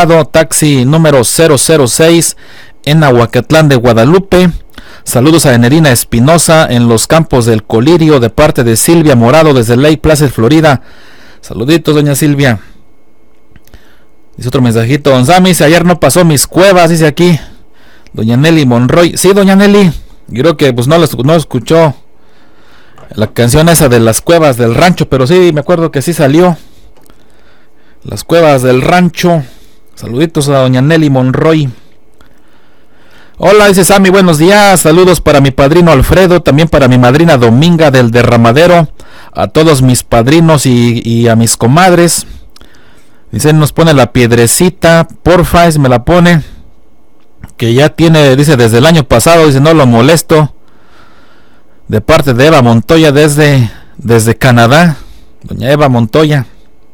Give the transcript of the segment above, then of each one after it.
Morado, taxi número 006 en Ahuacatlán de Guadalupe. Saludos a Enerina Espinosa en los campos del Colirio de parte de Silvia Morado desde Lake Placid, Florida. Saluditos, doña Silvia. Dice otro mensajito, don Sammy, dice, ayer no pasó mis cuevas, dice aquí doña Nelly Monroy. Sí, doña Nelly, yo creo que pues no escuchó la canción esa de las cuevas del rancho, pero sí, me acuerdo que sí salió. Las cuevas del rancho. Saluditos a doña Nelly Monroy. Hola, dice Sammy, buenos días. Saludos para mi padrino Alfredo, también para mi madrina Dominga del Derramadero, a todos mis padrinos y a mis comadres. Dice, nos pone la piedrecita, porfa, me la pone. Que ya tiene, dice, desde el año pasado, dice, no lo molesto. De parte de Eva Montoya desde Canadá. Doña Eva Montoya.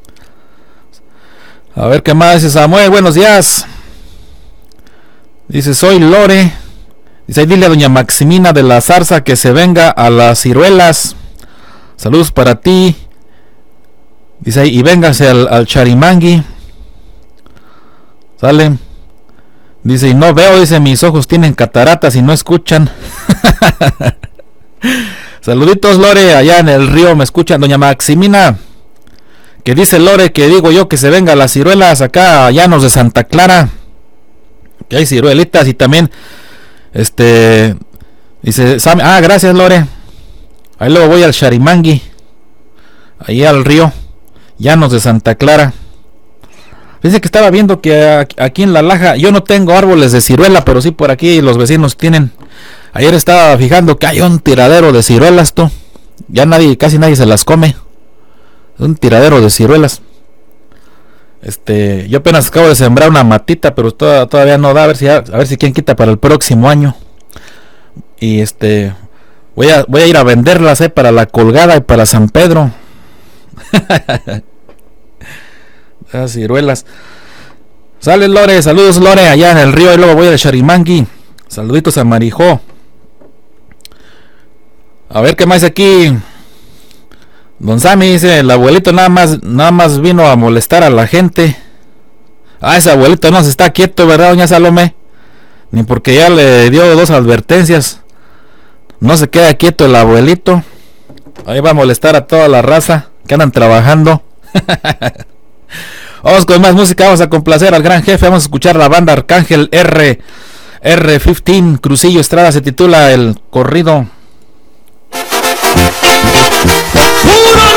A ver qué más dice Samuel, buenos días. Dice, soy Lore. Dice, dile a doña Maximina de la Zarza que se venga a las ciruelas. Saludos para ti. Dice, y véngase al Charimangui. Sale. Dice, y no veo, dice, mis ojos tienen cataratas y no escuchan. Saluditos, Lore, allá en el río me escuchan. Doña Maximina, que dice Lore, que digo yo que se venga a las ciruelas acá a Llanos de Santa Clara, que hay ciruelitas. Y también dice Sam, gracias, Lore. Ahí luego voy al Charimangui, ahí al río Llanos de Santa Clara. Dice que estaba viendo que aquí en La Laja, yo no tengo árboles de ciruela, pero sí por aquí los vecinos tienen. Ayer estaba fijando que hay un tiradero de ciruelas, tú. Ya casi nadie se las come. Un tiradero de ciruelas. Yo apenas acabo de sembrar una matita, pero todavía no da. A ver si quién quita para el próximo año. Y voy a ir a venderlas para la Colgada y para San Pedro. Las ciruelas. Sale, Lore, saludos, Lore, allá en el río. Y luego voy al Charimangui. Saluditos a Marijó. A ver qué más aquí. Don Sammy dice, el abuelito nada más vino a molestar a la gente. Ese abuelito no se está quieto, ¿verdad, doña Salomé? Ni porque ya le dio 2 advertencias. No se queda quieto el abuelito. Ahí va a molestar a toda la raza que andan trabajando. Vamos con más música, vamos a complacer al gran jefe. Vamos a escuchar la banda Arcángel R15 Crucillo Estrada, se titula el corrido. ¡Puro